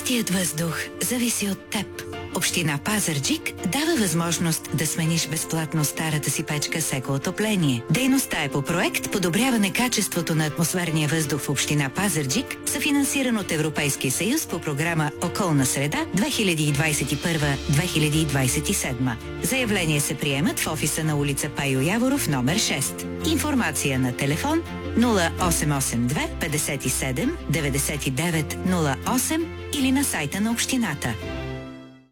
Чистият въздух зависи от теб. Община Пазарджик дава възможност да смениш безплатно старата си печка с екоотопление. Дейността е по проект "Подобряване качеството на атмосферния въздух в община Пазарджик", съфинансиран от Европейския съюз по програма "Околна среда 2021-2027". Заявления се приемат в офиса на улица Пайо Яворов, номер 6. Информация на телефон 0882 57 99 08 или на сайта на общината